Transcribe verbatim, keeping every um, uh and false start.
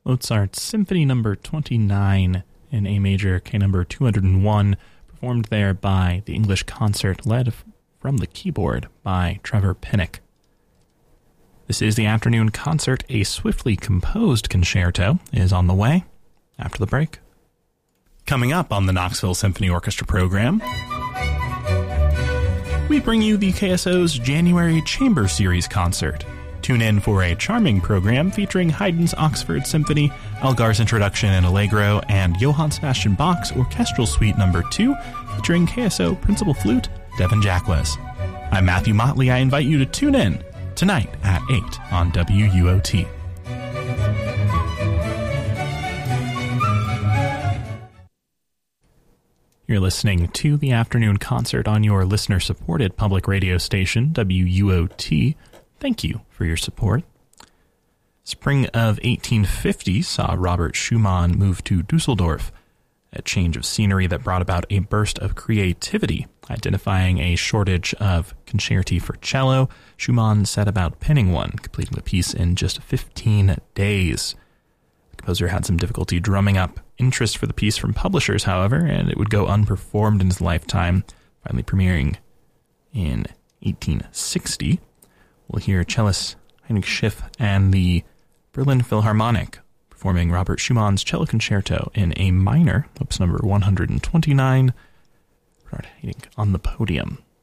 Mozart's Symphony Number twenty-nine in A major, K number two hundred one, performed there by the English Concert, led from the keyboard by Trevor Pinnock. This is the Afternoon Concert. A swiftly composed concerto is on the way after the break. Coming up on the Knoxville Symphony Orchestra program, we bring you the K S O's January Chamber Series concert. Tune in for a charming program featuring Haydn's Oxford Symphony, Elgar's Introduction and Allegro, and Johann Sebastian Bach's Orchestral Suite Number two, featuring K S O Principal Flute, Devin Jacquez. I'm Matthew Motley. I invite you to tune in tonight at eight on W U O T. You're listening to the Afternoon Concert on your listener-supported public radio station, W U O T. Thank you for your support. Spring of eighteen fifty saw Robert Schumann move to Dusseldorf, a change of scenery that brought about a burst of creativity. Identifying a shortage of concerti for cello, Schumann set about penning one, completing the piece in just fifteen days. The composer had some difficulty drumming up interest for the piece from publishers, however, and it would go unperformed in his lifetime, finally premiering in eighteen sixty. We'll hear cellist Heinrich Schiff and the Berlin Philharmonic performing Robert Schumann's Cello Concerto in A minor, opus number one hundred twenty-nine. Bernard Haitink on the podium.